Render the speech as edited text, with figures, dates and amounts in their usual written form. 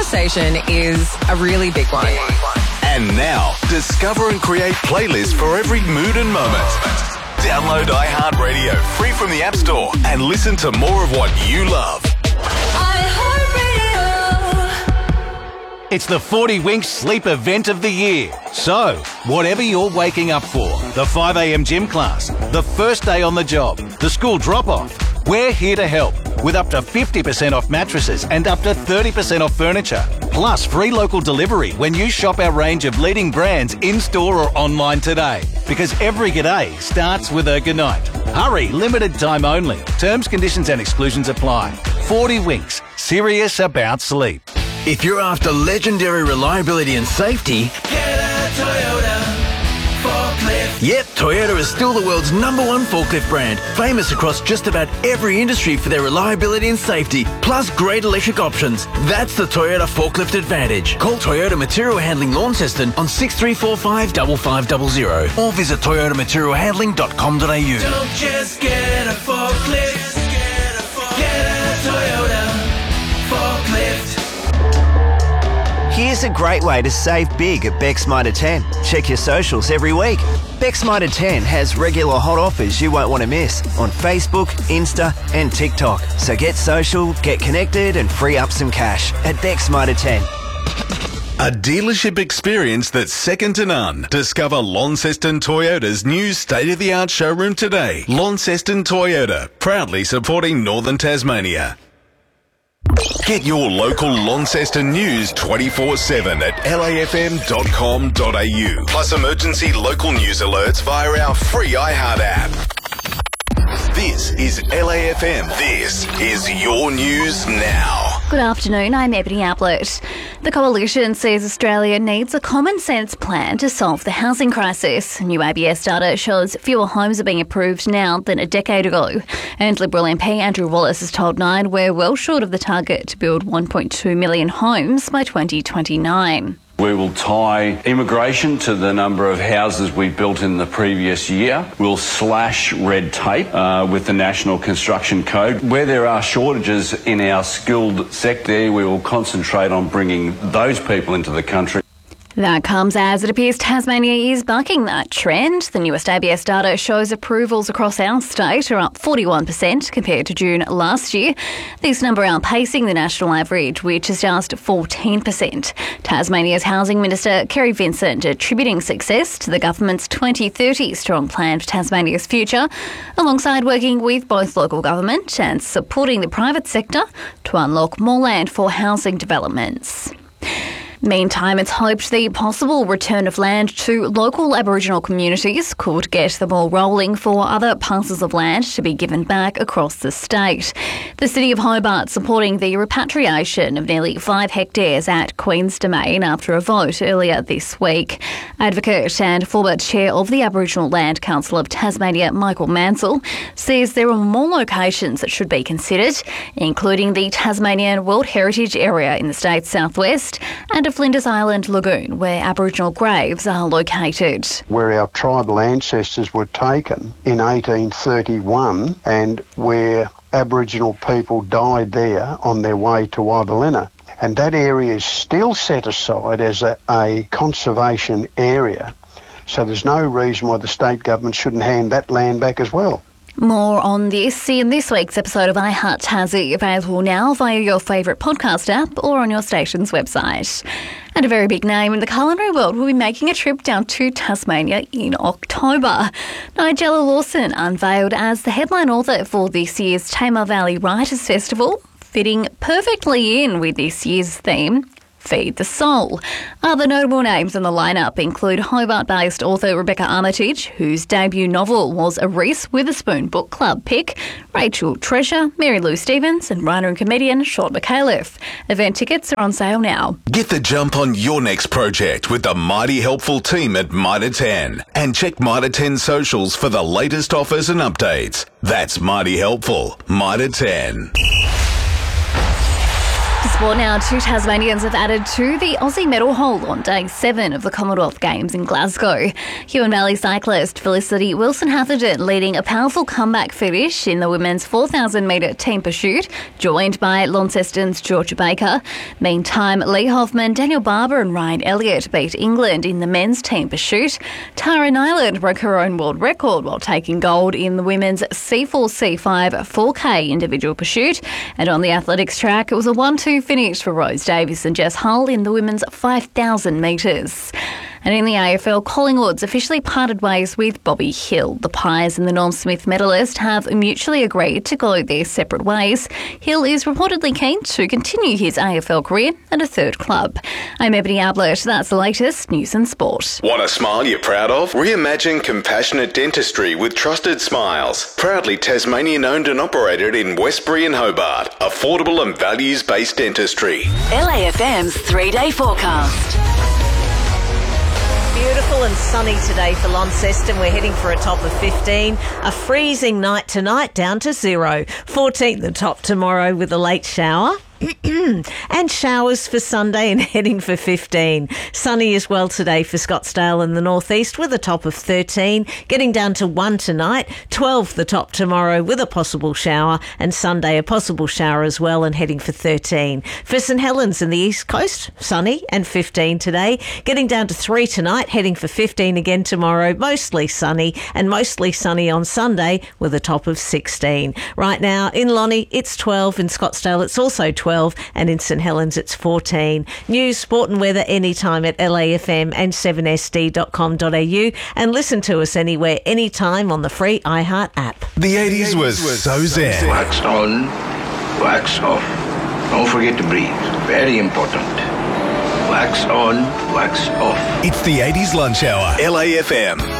station is a really big one. And now, discover and create playlists for every mood and moment. Download iHeartRadio free from the App Store and listen to more of what you love. It's the 40 Winks Sleep Event of the Year. So, whatever you're waking up for, the 5 a.m. gym class, the first day on the job, the school drop-off, we're here to help with up to 50% off mattresses and up to 30% off furniture. Plus free local delivery when you shop our range of leading brands in-store or online today. Because every g'day starts with a goodnight. Hurry, limited time only. Terms, conditions and exclusions apply. 40 Winks, serious about sleep. If you're after legendary reliability and safety, get a Toyota forklift. Yep, Toyota is still the world's #1 forklift brand, famous across just about every industry for their reliability and safety, plus great electric options. That's the Toyota Forklift Advantage. Call Toyota Material Handling Launceston on 6345 5500 or visit toyotamaterialhandling.com.au. Don't just get a forklift, get a Toyota forklift. Here's a great way to save big at Beck's Mitre 10. Check your socials every week. Beck's Mitre 10 has regular hot offers you won't want to miss on Facebook, Insta and TikTok. So get social, get connected and free up some cash at Beck's Mitre 10. A dealership experience that's second to none. Discover Launceston Toyota's new state-of-the-art showroom today. Launceston Toyota, proudly supporting Northern Tasmania. Get your local Launceston news 24/7 at lafm.com.au. Plus emergency local news alerts via our free iHeart app. This is LAFM. This is your news now. Good afternoon, I'm Ebony Ablett. The Coalition says Australia needs a common sense plan to solve the housing crisis. New ABS data shows fewer homes are being approved now than a decade ago. And Liberal MP Andrew Wallace has told Nine we're well short of the target to build 1.2 million homes by 2029. We will tie immigration to the number of houses we built in the previous year. We'll slash red tape with the National Construction Code. Where there are shortages in our skilled sector, we will concentrate on bringing those people into the country. That comes as it appears Tasmania is bucking that trend. The newest ABS data shows approvals across our state are up 41% compared to June last year. This number outpacing the national average, which is just 14%. Tasmania's Housing Minister Kerry Vincent attributing success to the government's 2030 strong plan for Tasmania's future, alongside working with both local government and supporting the private sector to unlock more land for housing developments. Meantime, it's hoped the possible return of land to local Aboriginal communities could get the ball rolling for other parcels of land to be given back across the state. The City of Hobart supporting the repatriation of nearly 5 hectares at Queen's Domain after a vote earlier this week. Advocate and former chair of the Aboriginal Land Council of Tasmania, Michael Mansell, says there are more locations that should be considered, including the Tasmanian World Heritage Area in the state's southwest and Flinders Island Lagoon, where Aboriginal graves are located. Where our tribal ancestors were taken in 1831 and where Aboriginal people died there on their way to Ibolina. And that area is still set aside as a conservation area. So there's no reason why the state government shouldn't hand that land back as well. More on this in this week's episode of iHeart Tassie, available now via your favourite podcast app or on your station's website. And a very big name in the culinary world will be making a trip down to Tasmania in October. Nigella Lawson unveiled as the headline author for this year's Tamar Valley Writers Festival, fitting perfectly in with this year's theme, Feed the Soul. Other notable names in the lineup include Hobart-based author Rebecca Armitage, whose debut novel was a Reese Witherspoon Book Club pick, Rachel Treasure, Mary Lou Stevens, and writer and comedian Sean McAuliffe. Event tickets are on sale now. Get the jump on your next project with the mighty helpful team at Mitre 10. And check Mitre 10 socials for the latest offers and updates. That's mighty helpful. Mitre 10. sport now. 2 Tasmanians have added to the Aussie medal haul on day 7 of the Commonwealth Games in Glasgow. Huon Valley cyclist Felicity Wilson-Hatherton leading a powerful comeback finish in the women's 4,000 metre team pursuit, joined by Launceston's Georgia Baker. Meantime, Lee Hoffman, Daniel Barber and Ryan Elliott beat England in the men's team pursuit. Tara Nyland broke her own world record while taking gold in the women's C4-C5 4K individual pursuit. And on the athletics track, it was a 1-2 finish for Rose Davis and Jess Hull in the women's 5,000 metres. And in the AFL, Collingwood's officially parted ways with Bobby Hill. The Pies and the Norm Smith medalist have mutually agreed to go their separate ways. Hill is reportedly keen to continue his AFL career at a third club. I'm Ebony Ablett. That's the latest news and sport. Want a smile you're proud of? Reimagine compassionate dentistry with Trusted Smiles. Proudly Tasmanian owned and operated in Westbury and Hobart. Affordable and values-based dentistry. LAFM's 3-day forecast. Beautiful and sunny today for Launceston. We're heading for a top of 15. A freezing night tonight, down to 0. 14 the top tomorrow with a late shower. And showers for Sunday and heading for 15. Sunny as well today for Scottsdale and the northeast with a top of 13, getting down to 1 tonight, 12 the top tomorrow with a possible shower, and Sunday a possible shower as well and heading for 13. For St Helens and the east coast, sunny and 15 today, getting down to 3 tonight, heading for 15 again tomorrow, mostly sunny and mostly sunny on Sunday with a top of 16. Right now in Lonnie it's 12, in Scottsdale it's also 12, and in St Helens it's 14. News, sport and weather anytime at LAFM and 7sd.com.au, and listen to us anywhere, anytime on the free iHeart app. The 80s was so zen. Wax on, wax off. Don't forget to breathe. Very important. Wax on, wax off. It's the 80s lunch hour. LAFM.